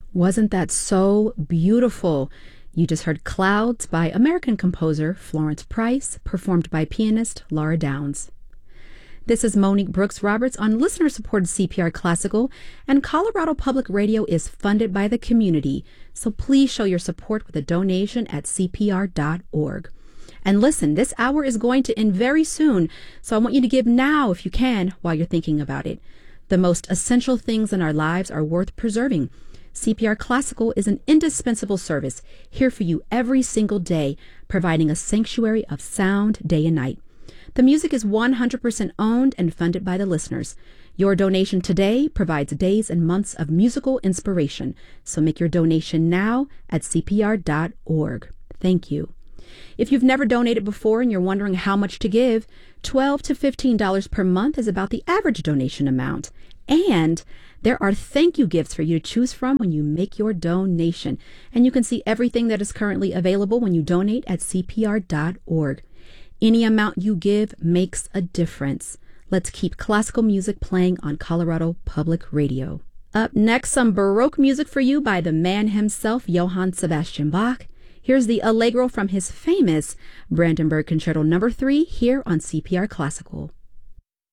Wasn't that so beautiful? You just heard Clouds by American composer Florence Price, performed by pianist Laura Downs. This is Monique Brooks Roberts on listener-supported CPR Classical, and Colorado Public Radio is funded by the community, so please show your support with a donation at cpr.org. And listen, this hour is going to end very soon, so I want you to give now if you can while you're thinking about it. The most essential things in our lives are worth preserving. CPR Classical is an indispensable service, here for you every single day, providing a sanctuary of sound day and night. The music is 100% owned and funded by the listeners. Your donation today provides days and months of musical inspiration, so make your donation now at cpr.org. Thank you. If you've never donated before and you're wondering how much to give, $12 to $15 per month is about the average donation amount. And there are thank you gifts for you to choose from when you make your donation. And you can see everything that is currently available when you donate at cpr.org. Any amount you give makes a difference. Let's keep classical music playing on Colorado Public Radio. Up next, some Baroque music for you by the man himself, Johann Sebastian Bach. Here's the Allegro from his famous Brandenburg Concerto No. 3 here on CPR Classical.